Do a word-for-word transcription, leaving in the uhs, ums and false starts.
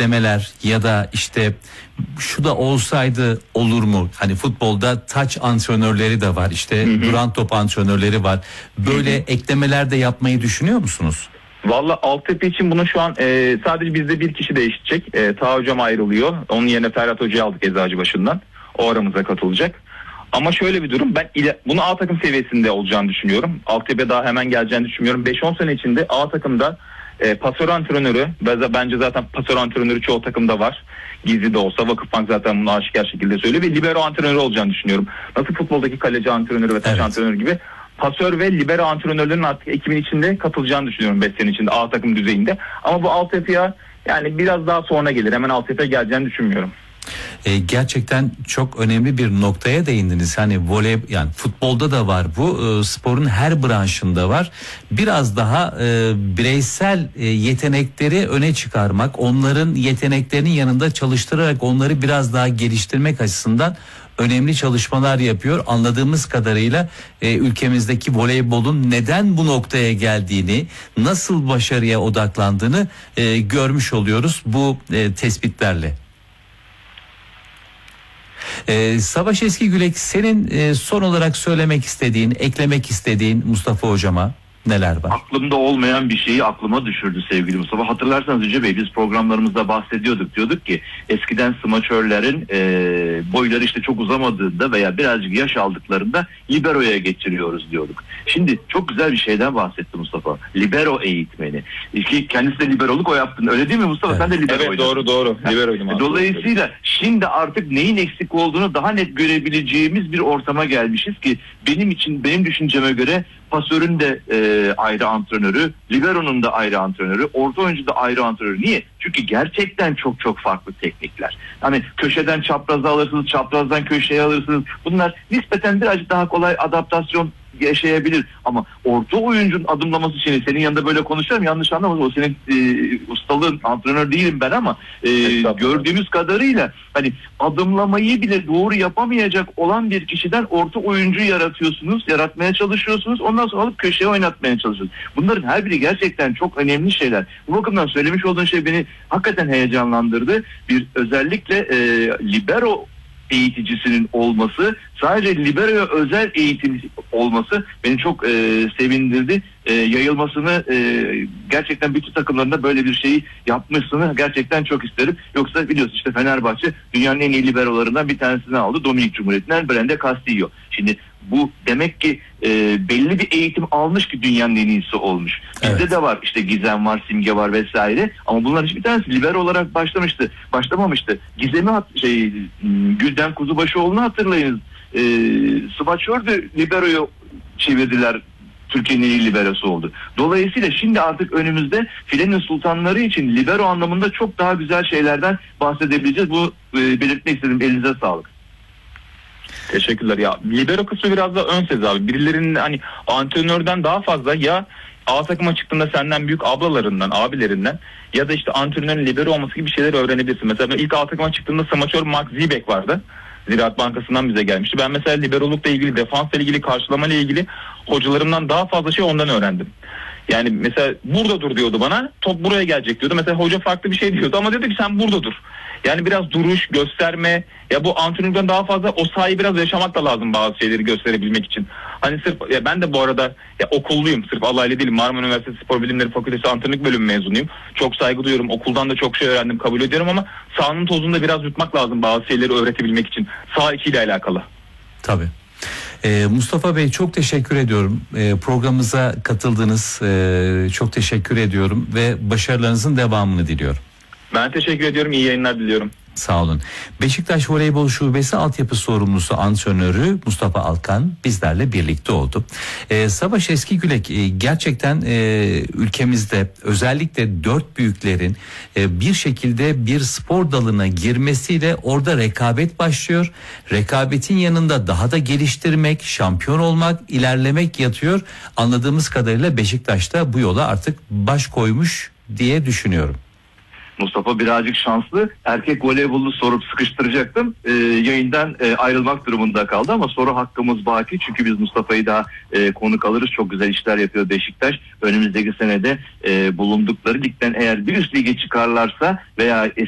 eklemeler ya da işte şu da olsaydı olur mu? Hani futbolda taç antrenörleri de var, işte hı hı. duran top antrenörleri var. Böyle hı hı. eklemeler de yapmayı düşünüyor musunuz? Valla altyapı için bunu şu an e, sadece bizde bir kişi değişecek. E, Ta hocam ayrılıyor. Onun yerine Ferhat hocayı aldık Eczacıbaşı'ndan. O aramıza katılacak. Ama şöyle bir durum, ben ile, bunu A takım seviyesinde olacağını düşünüyorum. Altyapıya daha hemen geleceğini düşünmüyorum. beş on sene içinde A takımda e, pasör antrenörü, bence zaten pasör antrenörü çoğu takımda var. Gizli de olsa Vakıfbank zaten bunu aşikar şekilde söylüyor ve libero antrenörü olacağını düşünüyorum. Nasıl futboldaki kaleci antrenörü ve taç evet. antrenörü gibi pasör ve libero antrenörlerin artık ekibin içinde katılacağını düşünüyorum beş sene içinde A takım düzeyinde. Ama bu altyapıya yani biraz daha sonra gelir. Hemen altyapıya geleceğini düşünmüyorum. E, gerçekten çok önemli bir noktaya değindiniz. Hani voley, yani futbolda da var bu, e, sporun her branşında var. Biraz daha e, bireysel e, yetenekleri öne çıkarmak, onların yeteneklerinin yanında çalıştırarak onları biraz daha geliştirmek açısından önemli çalışmalar yapıyor. Anladığımız kadarıyla e, ülkemizdeki voleybolun neden bu noktaya geldiğini, nasıl başarıya odaklandığını e, görmüş oluyoruz bu e, tespitlerle. Ee, Savaş Eskigülek, senin e, son olarak söylemek istediğin, eklemek istediğin Mustafa hocama neler var? Aklımda olmayan bir şeyi aklıma düşürdü sevgili Mustafa. Hatırlarsanız Yüce Bey, biz programlarımızda bahsediyorduk. Diyorduk ki eskiden smaçörlerin e, boyları işte çok uzamadığında veya birazcık yaş aldıklarında libero'ya geçiriyoruz diyorduk. Şimdi çok güzel bir şeyden bahsetti Mustafa. Libero eğitmeni. Ki kendisi de liberoluk o yaptın. Öyle değil mi Mustafa? Evet. Sen de libero Evet, doğru doğru. Liberoydum. Dolayısıyla şimdi artık neyin eksik olduğunu daha net görebileceğimiz bir ortama gelmişiz ki benim için, benim düşünceme göre pasörün de e, ayrı antrenörü, libero'nun da ayrı antrenörü, orta oyuncu da ayrı antrenörü. Niye? Çünkü gerçekten çok çok farklı teknikler. Hani köşeden çapraza alırsınız, çaprazdan köşeye alırsınız. Bunlar nispeten birazcık daha kolay adaptasyon yaşayabilir. Ama orta oyuncunun adımlaması için, senin yanında böyle konuşuyorum, yanlış anlamasın, o senin e, ustalığın, antrenör değilim ben ama e, gördüğümüz kadarıyla hani adımlamayı bile doğru yapamayacak olan bir kişiden orta oyuncu yaratıyorsunuz, yaratmaya çalışıyorsunuz. Ondan sonra alıp köşeye oynatmaya çalışıyorsunuz. Bunların her biri gerçekten çok önemli şeyler. Bu bakımdan söylemiş olduğun şey beni hakikaten heyecanlandırdı. Bir özellikle e, libero eğiticisinin olması, sadece libero'ya özel eğitim olması beni çok e, sevindirdi. E, yayılmasını e, gerçekten bütün takımlarında böyle bir şeyi yapmasını gerçekten çok isterim. Yoksa biliyorsun işte Fenerbahçe dünyanın en iyi libero'larından bir tanesini aldı. Dominik Cumhuriyeti'nden Brende Castillo. Şimdi bu demek ki e, belli bir eğitim almış ki dünyanın en iyisi olmuş. Bizde evet. de var işte Gizem var, Simge var vesaire, ama bunların hiçbir tanesi libero olarak başlamıştı. Başlamamıştı. Gizem'i hat- şey Gülden Kuzubaşıoğlu'nu hatırlayınız. E, smaçör de libero'yu çevirdiler. Türkiye'nin en iyi liberosu oldu. Dolayısıyla şimdi artık önümüzde filenin sultanları için libero anlamında çok daha güzel şeylerden bahsedebileceğiz. Bu e, belirtmek istedim. Elinize sağlık. Teşekkürler ya. Libero kısmı biraz da ön sez abi. Birilerinin hani antrenörden daha fazla ya A takıma çıktığında senden büyük ablalarından, abilerinden ya da işte antrenörün libero olması gibi şeyler öğrenebilirsin. Mesela ben ilk A takıma çıktığımda smaçör Max Zibek vardı. Ziraat Bankası'ndan bize gelmişti. Ben mesela liberolukla ilgili, defansla ilgili, karşılamayla ilgili hocalarımdan daha fazla şey ondan öğrendim. Yani mesela burada dur diyordu bana, top buraya gelecek diyordu. Mesela hoca farklı bir şey diyordu ama diyordu ki sen burada dur. Yani biraz duruş, gösterme, ya bu antrenörden daha fazla o sahayı biraz yaşamak da lazım bazı şeyleri gösterebilmek için. Hani sırf ya ben de bu arada ya okulluyum, sırf alaylı değilim. Marmara Üniversitesi Spor Bilimleri Fakültesi Antrenörlük Bölümü mezunuyum. Çok saygı duyuyorum. Okuldan da çok şey öğrendim, kabul ediyorum ama sahanın tozunu da biraz yutmak lazım bazı şeyleri öğretebilmek için. Saha içiyle alakalı. Tabii. Ee, Mustafa Bey, çok teşekkür ediyorum. Ee, programımıza katıldınız. Ee, çok teşekkür ediyorum ve başarılarınızın devamını diliyorum. Ben teşekkür ediyorum. İyi yayınlar diliyorum. Sağ olun. Beşiktaş Voleybol Şubesi altyapı sorumlusu antrenörü Mustafa Alkan bizlerle birlikte oldu. Ee, Savaş Eskigülek, e, gerçekten e, ülkemizde özellikle dört büyüklerin e, bir şekilde bir spor dalına girmesiyle orada rekabet başlıyor. Rekabetin yanında daha da geliştirmek, şampiyon olmak, ilerlemek yatıyor. Anladığımız kadarıyla Beşiktaş'ta bu yola artık baş koymuş diye düşünüyorum. Mustafa birazcık şanslı. Erkek voleybolunu sorup sıkıştıracaktım. E, yayından e, ayrılmak durumunda kaldı ama soru hakkımız baki. Çünkü biz Mustafa'yı daha e, konuk alırız. Çok güzel işler yapıyor Beşiktaş. Önümüzdeki senede e, bulundukları ligden eğer bir üst lige çıkarlarsa veya